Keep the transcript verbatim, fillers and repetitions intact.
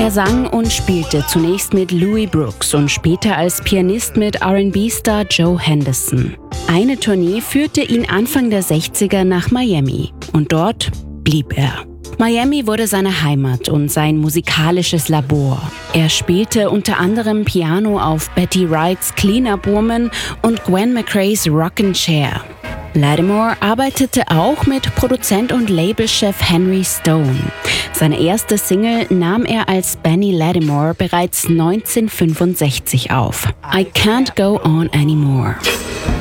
Er sang und spielte zunächst mit Louis Brooks und später als Pianist mit R and B-Star Joe Henderson. Eine Tournee führte ihn Anfang der sechziger nach Miami und dort blieb er. Miami wurde seine Heimat und sein musikalisches Labor. Er spielte unter anderem Piano auf Betty Wrights Clean Up Woman und Gwen McCrae's Rockin' Chair. Lattimore arbeitete auch mit Produzent und Labelchef Henry Stone. Seine erste Single nahm er als Benny Lattimore bereits neunzehnhundertfünfundsechzig auf. I Can't Go On Anymore.